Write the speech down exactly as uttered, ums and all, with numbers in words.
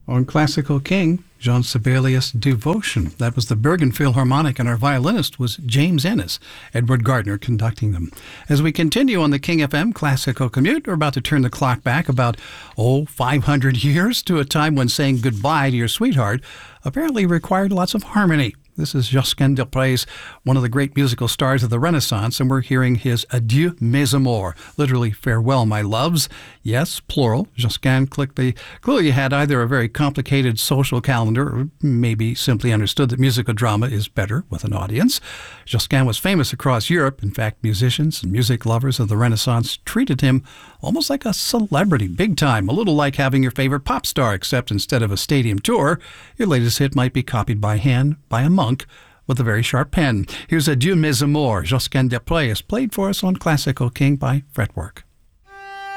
On Classical King, Jean Sibelius' Devotion. That was the Bergen Philharmonic, and our violinist was James Ennis, Edward Gardner conducting them. As we continue on the King F M Classical Commute, we're about to turn the clock back about, oh, five hundred years to a time when saying goodbye to your sweetheart apparently required lots of harmony. This is Josquin des Prez, one of the great musical stars of the Renaissance, and we're hearing his Adieu, mes amours, literally, farewell, my loves. Yes, plural. Josquin clearly, clearly had either a very complicated social calendar or maybe simply understood that musical drama is better with an audience. Josquin was famous across Europe. In fact, musicians and music lovers of the Renaissance treated him almost like a celebrity, big time, a little like having your favorite pop star, except instead of a stadium tour, your latest hit might be copied by hand by a monk with a very sharp pen. Here's Adieu, mes amours, Josquin des Prez, played for us on Classical King by Fretwork.